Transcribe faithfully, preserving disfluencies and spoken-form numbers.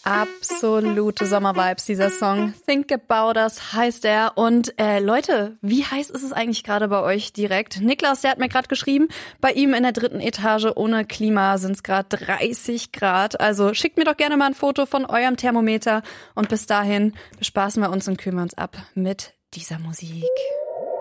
Absolute Sommervibes, dieser Song. Think About Us heißt er. Und äh, Leute, wie heiß ist es eigentlich gerade bei euch direkt? Niklas, der hat mir gerade geschrieben, bei ihm in der dritten Etage ohne Klima sind es gerade dreißig Grad. Also schickt mir doch gerne mal ein Foto von eurem Thermometer. Und bis dahin bespaßen wir uns und kümmern uns ab mit dieser Musik.